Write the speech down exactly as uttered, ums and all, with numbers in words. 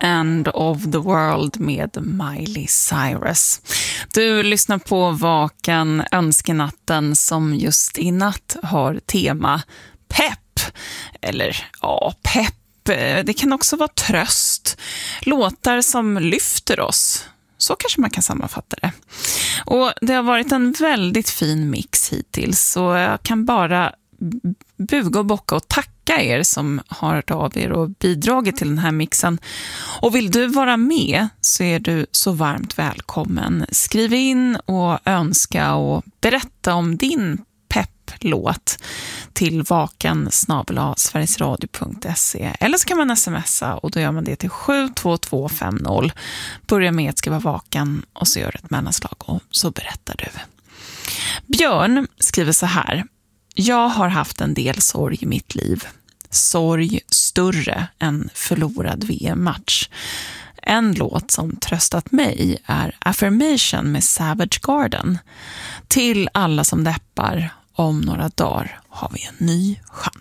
End of the World med Miley Cyrus. Du lyssnar på Vaken önskenatten som just i natt har tema pepp. Eller ja, pepp. Det kan också vara tröst. Låtar som lyfter oss. Så kanske man kan sammanfatta det. Och det har varit en väldigt fin mix hittills. Så jag kan bara buga och bocka och tacka er som har hört av er och bidragit till den här mixen. Och vill du vara med så är du så varmt välkommen. Skriv in och önska och berätta om din pepplåt till vaken snabel-a sverigesradio punkt se. Eller så kan man smsa och då gör man det till sju två två fem noll. Börja med att skriva vaken och så gör ett mellanslag och så berättar du. Björn skriver så här. Jag har haft en del sorg i mitt liv. Sorg större än förlorad V M-match. En låt som tröstat mig är Affirmation med Savage Garden. Till alla som deppar, om några dagar har vi en ny chans.